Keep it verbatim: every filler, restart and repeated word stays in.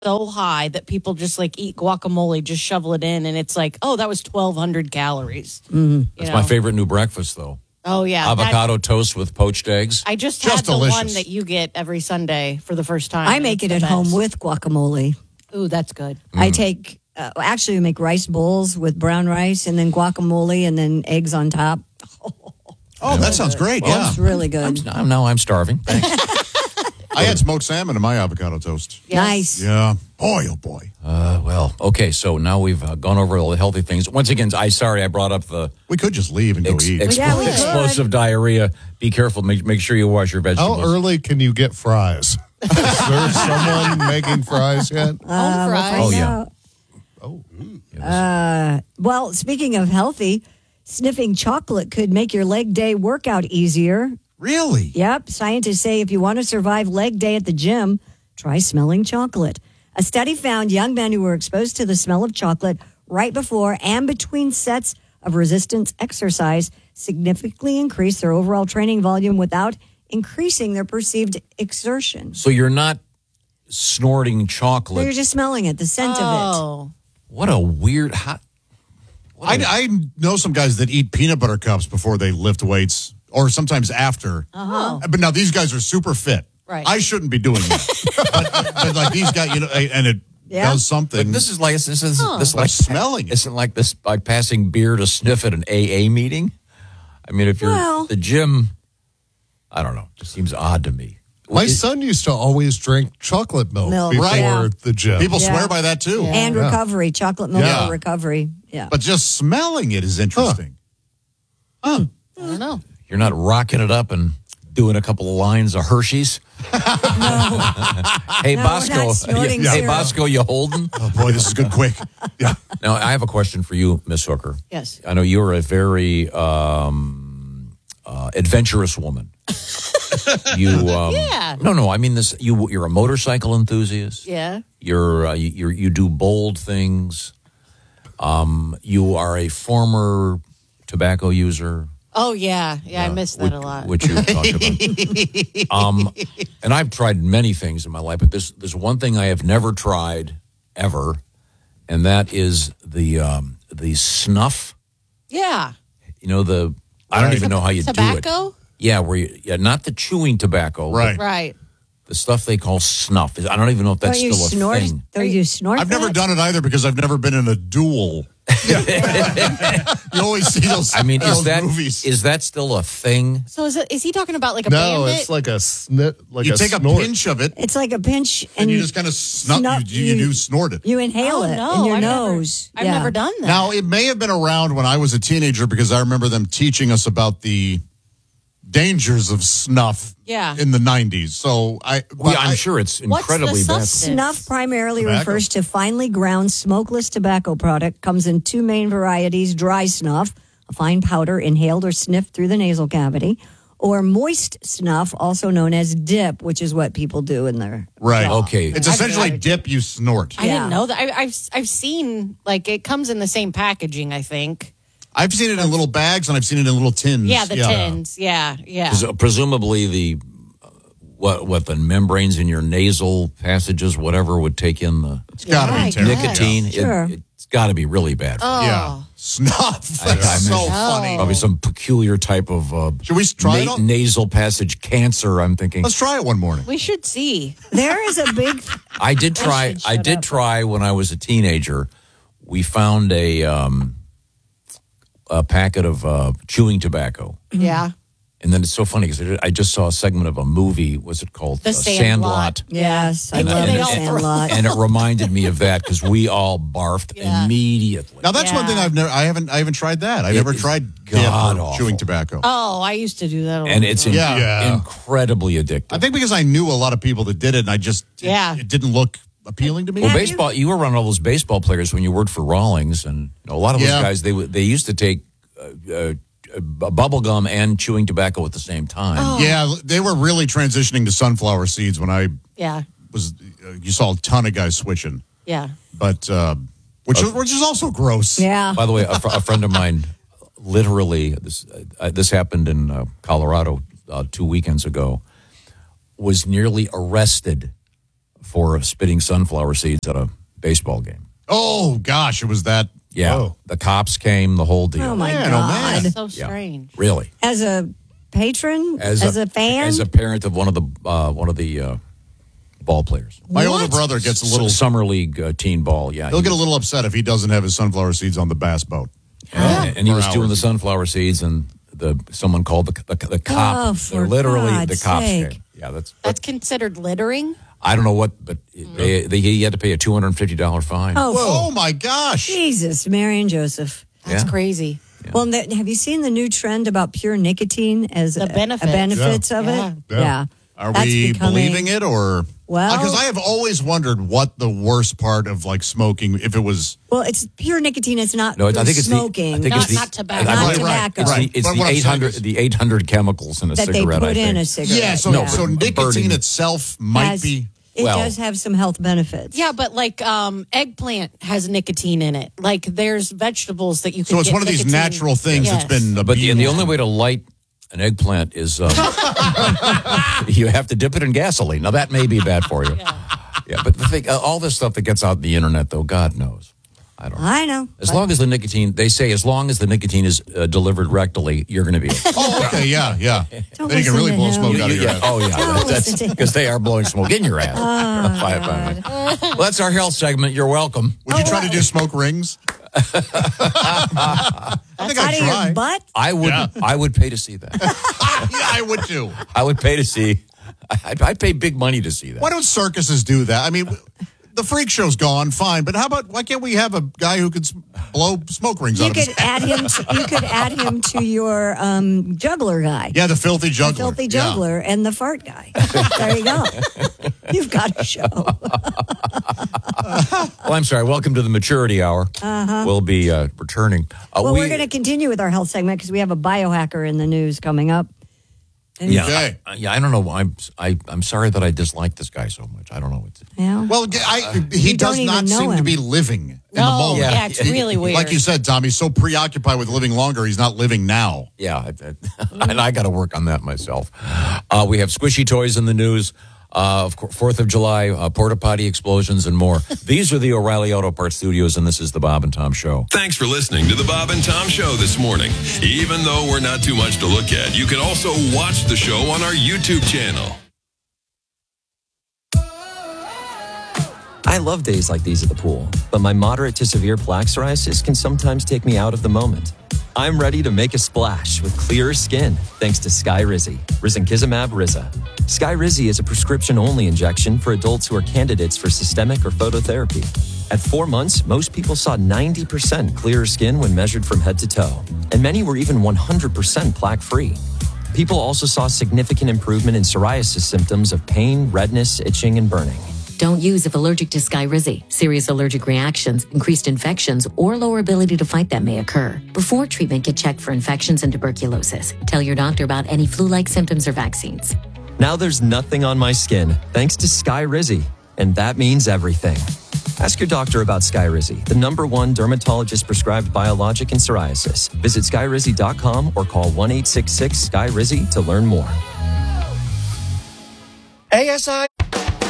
so high that people just like eat guacamole, just shovel it in, and it's like, oh, that was twelve hundred calories. Mm-hmm. That's know? my favorite new breakfast, though. Oh, yeah. Avocado that, toast with poached eggs. I just, just had the delicious. one that you get every Sunday for the first time. I make it at best. home with guacamole. Ooh, that's good. Mm. I take, uh, actually, we make rice bowls with brown rice and then guacamole and then eggs on top. Oh, that sounds great. Well, yeah. It's really good. I'm, now I'm starving. Thanks. I had smoked salmon in my avocado toast. Yes. Nice. Yeah. Boy, oh boy. Uh, well, okay, so now we've uh, gone over all the healthy things. Once again, I sorry I brought up the We could just leave and go ex- eat. expl- Yeah, we could. explosive diarrhea. Be careful. Make, make sure you wash your vegetables. How early can you get fries? Is there someone making fries yet? Home fries. Oh, yeah. Oh, Uh, well, speaking of healthy, sniffing chocolate could make your leg day workout easier. Really? Yep. Scientists say if you want to survive leg day at the gym, try smelling chocolate. A study found young men who were exposed to the smell of chocolate right before and between sets of resistance exercise significantly increased their overall training volume without increasing their perceived exertion. So you're not snorting chocolate. So you're just smelling it, the scent of it. Oh. What a weird hot. I, I know some guys that eat peanut butter cups before they lift weights, or sometimes after. Uh-huh. But now these guys are super fit. Right. I shouldn't be doing that. but, but like these guys, you know, and it Yeah. does something. But this is like this is Huh. this is by like smelling it. Isn't like this by passing beer to sniff at an A A meeting. I mean, if you're Well- at the gym, I don't know. It just seems odd to me. my It- son used to always drink chocolate milk, Milk, before right. yeah. the gym. People Yeah. swear by that too. And Yeah. recovery, chocolate milk Yeah. for recovery. Yeah. But just smelling it is interesting. I don't know. You're not rocking it up and doing a couple of lines of Hershey's. hey No, we're Bosco, not snorting you- hey cereal. Bosco, you holding? Oh boy, this is good quick. Yeah. Now I have a question for you, Miss Hooker. Yes. I know you're a very um, uh, adventurous woman. you, um, Yeah. No, no. I mean this. You, you're a motorcycle enthusiast. Yeah. You're, uh, you, you're you do bold things. Um, you are a former tobacco user. Oh, yeah. Yeah, I miss that which, a lot. Which you talked about. um, and I've tried many things in my life, but there's there's one thing I have never tried ever, and that is the um, the snuff. Yeah. You know the I don't Right. even know how you do it. Tobacco? Yeah, where you yeah, not the chewing tobacco, Right. Right. The stuff they call snuff. I don't even know if that's Don't you still a snort? thing. Don't you snort? I've never that? done it either because I've never been in a duel. You always see those. I mean, is those that movies. is that still a thing? So is it? Is he talking about like a no, bandit? it's like a snit, like you a take snort. a pinch of it It's like a pinch, and, and you just kind of snort. snuff- you, you, you- do snort it. you inhale Oh, it no, in your I've never- nose. I've Yeah. never done that. Now, it may have been around when I was a teenager because I remember them teaching us about the dangers of snuff Yeah. in the nineties. So I, Well, but I'm I- sure it's What's the incredibly bad. substance? Snuff primarily Tobacco. refers to finely ground smokeless tobacco product. Comes in two main varieties: dry snuff, a fine powder inhaled or sniffed through the nasal cavity, or moist snuff, also known as dip, which is what people do in their Right. jaw. Okay. It's I've essentially tried. dip you snort. I Yeah. didn't know that. I, I've I've seen like it comes in the same packaging. I think. I've seen it in little bags and I've seen it in little tins. Yeah, the tins. Yeah, yeah. Pres- Presumably the uh, what what the membranes in your nasal passages, whatever, would take in the It's got to Yeah, I be terrible. guess. nicotine. It, Sure. it's got to be really bad. For you. Oh. Yeah. Snuff. I- I That's so imagine- funny. Probably some peculiar type of uh, Should we try it na- on? nasal passage cancer. I'm thinking. Let's try it one morning. We should see. There is a big. I did try. should I, shut did up. try when I was a teenager. We found a um, a packet of uh, chewing tobacco, Yeah. and then it's so funny because I just saw a segment of a movie. Was it called The uh, Sandlot. Yes, I And, love and- the all and- Sandlot. and it reminded me of that because we all barfed Yeah. immediately. Now that's one Yeah. thing I've never. I haven't. I haven't tried that. I've It never is tried dip god or awful. chewing tobacco. Oh, I used to do that. A and lot. it's in- Yeah. Yeah. incredibly addictive. I think because I knew a lot of people that did it, and I just it- Yeah. it, didn't look appealing to me. well, Have baseball. You? were around all those baseball players when you worked for Rawlings, and you know, a lot of those Yeah. guys they would- they used to take uh, uh, bubble gum and chewing tobacco at the same time. Oh. Yeah, they were really transitioning to sunflower seeds when I yeah, was. Uh, you saw a ton of guys switching, yeah. but uh, which is, which is also gross. Yeah. By the way, a, fr- a friend of mine, literally, this uh, this happened in uh, Colorado uh, two weekends ago, was nearly arrested for spitting sunflower seeds at a baseball game. Oh, gosh, it was that. Yeah, Oh. the cops came, the whole deal. Oh, my Man, oh, God. man. So Yeah. strange. Really? As a patron? As, a, fan? as a parent of one of the uh, one of the uh, ball players. My What? older brother gets a little, S- summer league uh, teen ball. Yeah, he'll he get a was- little upset if he doesn't have his sunflower seeds on the bass boat. and, and he For was doing hours. the sunflower seeds, and the someone called the the, the cop. Oh, for literally, God's the cops sake. came. Yeah, that's. That's considered littering? I don't know what, but they, they, he had to pay a two hundred and fifty dollar fine. Oh, Oh, my gosh. Jesus, Mary and Joseph. That's Yeah. crazy. Well, and the, have you seen the new trend about pure nicotine as The a, benefits. a benefits of Yeah. it? Yeah. Are That's we becoming- believing it or? Well- because I have always wondered what the worst part of like smoking, if it was. Well, it's pure nicotine. It's not No, I think it's smoking. the. I think Not- it's the, not tobacco. I- I- Not right, tobacco. It's Right. the, it's But the what I'm eight saying hundred is- the eight hundred chemicals in a that they cigarette. put I think. in a cigarette. Yeah, so No, so but nicotine burning- itself might Has- be. It well- does have some health benefits. Yeah, but like um, eggplant has nicotine in it. Like there's vegetables that you can So it's get one of these nicotine. natural things Yes. that's been. But the, and the abused. only way to light an eggplant is um, you have to dip it in gasoline. Now that may be bad for you. Yeah, but the thing, uh, all this stuff that gets out on the internet, though, God knows, I don't know. I know. As long as the nicotine, they say, as long as the nicotine is uh, delivered rectally, you're going to be. Okay. Oh, okay, yeah, yeah. Don't then you listen can really to blow him. smoke You- out of You- your yeah. ass. Oh, yeah. Don't That's listen to him. because they are blowing smoke in your ass. Five, five minutes. Well, that's our health segment. You're welcome. Would you try to do smoke rings? I think Out I'd of your try. butt? I would. Yeah. I would pay to see that. Yeah, I would too. I would pay to see. I'd, I'd pay big money to see that. Why don't circuses do that? I mean, the freak show's gone, fine, but how about why can't we have a guy who could s- blow smoke rings You out of his could add him. To, you could add him to your um, juggler guy. Yeah, the filthy The juggler. filthy Yeah. juggler and the fart guy. There you go. You've got a show. Well, I'm sorry. Welcome to the Maturity Hour. Uh-huh. We'll be uh, returning. Uh, Well, we, we, are going to continue with our health segment because we have a biohacker in the news coming up. And Yeah, Okay. I, yeah. I don't know. I'm. I, I'm sorry that I dislike this guy so much. I don't know what to. yeah. Well, I, he You does don't not even know seem to him. be living in the No, moment. yeah, Yeah. it's really weird. Like you said, Tom, he's so preoccupied with living longer, he's not living now. Yeah, I, I, and I got to work on that myself. Uh, we have squishy toys in the news. Uh, of course, Fourth of July, uh, porta potty explosions, and more. These are the O'Reilly Auto Parts Studios, and this is the Bob and Tom Show. Thanks for listening to the Bob and Tom Show this morning. Even though we're not too much to look at, you can also watch the show on our YouTube channel. I love days like these at the pool, but my moderate to severe plaque psoriasis can sometimes take me out of the moment. I'm ready to make a splash with clearer skin thanks to Skyrizi, Risankizumab Riza. Skyrizi is a prescription-only injection for adults who are candidates for systemic or phototherapy. At four months, most people saw ninety percent clearer skin when measured from head to toe, and many were even one hundred percent plaque-free. People also saw significant improvement in psoriasis symptoms of pain, redness, itching, and burning. Don't use if allergic to Skyrizi. Serious allergic reactions, increased infections, or lower ability to fight them may occur. Before treatment, get checked for infections and tuberculosis. Tell your doctor about any flu-like symptoms or vaccines. Now there's nothing on my skin thanks to Skyrizi, and that means everything. Ask your doctor about Skyrizi, the number one dermatologist prescribed biologic in psoriasis. Visit skyrizi dot com or call one eight six six Skyrizi to learn more. A S I